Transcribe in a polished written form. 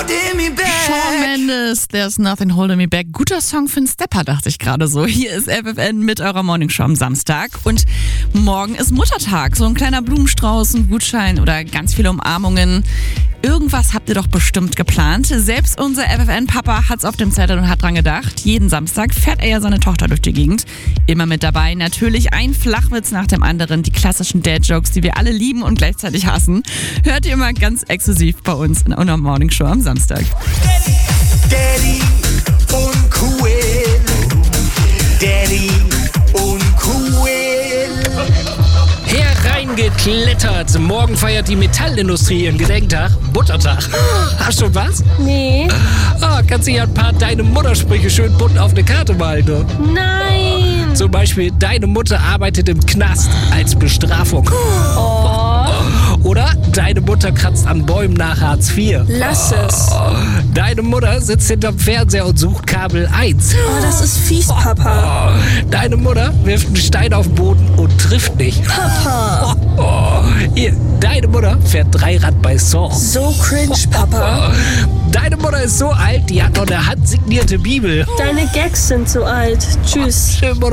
Shawn Mendes, There's Nothing Holding Me Back. Guter Song für einen Stepper, dachte ich gerade so. Hier ist FFN mit eurer Morningshow am Samstag. Und morgen ist Muttertag. So ein kleiner Blumenstrauß, ein Gutschein oder ganz viele Umarmungen. Irgendwas habt ihr doch bestimmt geplant. Selbst unser FFN-Papa hat's auf dem Zettel und hat dran gedacht. Jeden Samstag fährt er ja seine Tochter durch die Gegend. Immer mit dabei natürlich ein Flachwitz nach dem anderen. Die klassischen Dad-Jokes, die wir alle lieben und gleichzeitig hassen. Hört ihr mal ganz exklusiv bei uns in unserer Morningshow am Samstag. Daddy uncool. Daddy uncool. Hereingeklettert. Morgen feiert die Metallindustrie ihren Gedenktag. Muttertag. Hast du schon was? Nee. Oh, kannst du ja ein paar deine Muttersprüche schön bunt auf eine Karte malen, ne? Nein. Zum Beispiel, deine Mutter arbeitet im Knast als Bestrafung. Oder deine Mutter kratzt an Bäumen nach Hartz IV. Lass es. Deine Mutter sitzt hinterm Fernseher und sucht Kabel 1. Oh, das ist fies, Papa. Deine Mutter wirft einen Stein auf den Boden und trifft nicht. Papa. Hier, deine Mutter fährt Dreirad bei Saw. So cringe, Papa. Deine Mutter ist so alt, die hat noch eine handsignierte Bibel. Deine Gags sind so alt. Tschüss. Schön, Mutter.